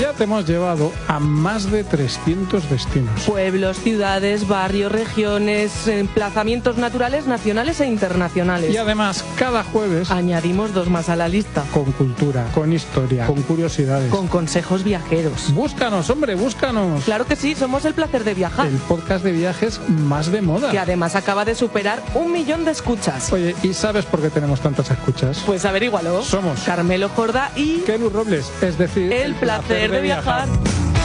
Ya te hemos llevado a más de 300 destinos. Pueblos, ciudades, barrios, regiones, emplazamientos naturales, nacionales e internacionales. Y además, cada jueves añadimos 2 más a la lista. Con cultura, con historia, con curiosidades, con consejos viajeros. Búscanos, hombre, búscanos. Claro que sí, somos El Placer de Viajar. El podcast de viajes más de moda. Que además acaba de superar 1 millón de escuchas. Oye, ¿y sabes por qué tenemos tantas escuchas? Pues averígualo. Somos Carmelo Jorda y Kenu Robles, es decir, El Placer de Viajar.